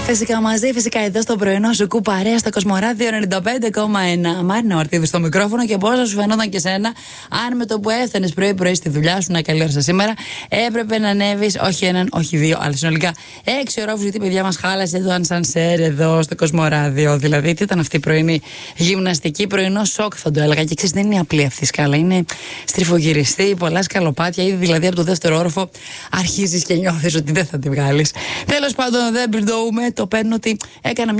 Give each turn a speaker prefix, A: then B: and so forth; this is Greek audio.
A: Φυσικά μαζί, φυσικά εδώ στο πρωινό σου κουπαρέα στο Κοσμοράδιο 95,1. Μάρινα Ορτίδου στο μικρόφωνο και πώς θα σου φαινόταν και σένα αν με το που έφτανες πρωί-πρωί στη δουλειά σου, να καλή ώρα σας σήμερα, έπρεπε να ανέβεις όχι έναν, όχι δύο, αλλά συνολικά 6 ορόφους, γιατί παιδιά μας χάλασε το ανσανσέρ εδώ στο Κοσμοράδιο. Δηλαδή, τι ήταν αυτή η πρωινή γυμναστική, πρωινό σοκ θα το έλεγα. Και ξέρεις, δεν είναι απλή αυτή η σκάλα, είναι στριφογυριστή, πολλά σκαλοπάτια. Ήδη δηλαδή από το δεύτερο όροφο αρχίζεις και νιώθεις ότι δεν θα τη βγάλεις. Τέλος πάντων, δεν μπλντοούμε, το παίρνω ότι έκανα